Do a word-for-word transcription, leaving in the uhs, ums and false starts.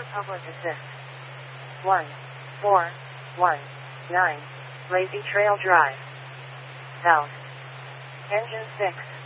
public assist. one four one nine Lazy Trail Drive. South. Engine six.